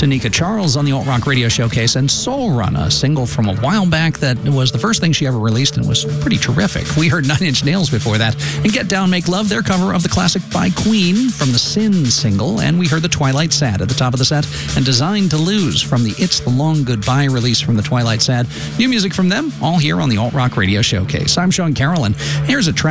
Tanika Charles on the Alt Rock Radio Showcase, and Soul Run, a single from a while back that was the first thing she ever released and was pretty terrific. We heard Nine Inch Nails before that, and Get Down, Make Love, their cover of the classic by Queen from the Sin single, and we heard The Twilight Sad at the top of the set, and Designed to Lose from the It's the Long Goodbye release from the Twilight Sad. New music from them, all here on the Alt Rock Radio Showcase. I'm Sean Carroll, and here's a track